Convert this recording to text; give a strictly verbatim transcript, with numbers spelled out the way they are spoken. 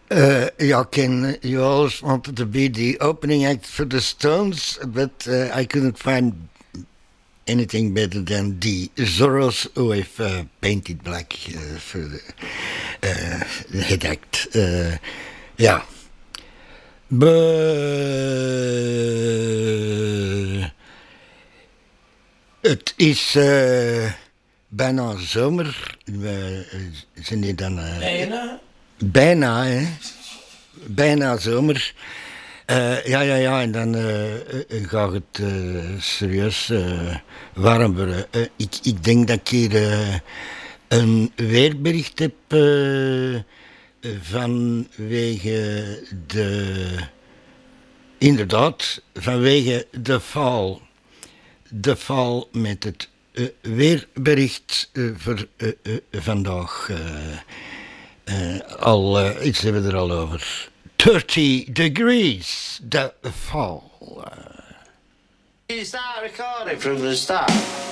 Uh, ja, Ken, you always wanted to be the opening act for the Stones, but uh, I couldn't find anything better than the Zorros who have uh, painted black uh, for the, uh, the head act. Uh, ja. Be- Het is uh, bijna zomer. We uh, zijn hier dan... Uh, Bijna? Bijna, hè. Bijna zomer. Uh, ja, ja, ja, en dan uh, uh, gaat het uh, serieus uh, warm worden. Uh, ik, ik denk dat ik hier uh, een weerbericht heb uh, vanwege de... Inderdaad, vanwege de val. De val met het uh, weerbericht uh, voor uh, uh, vandaag. Uh, uh, al uh, iets hebben we er al over. thirty degrees, de fall. Did you start recording from the start?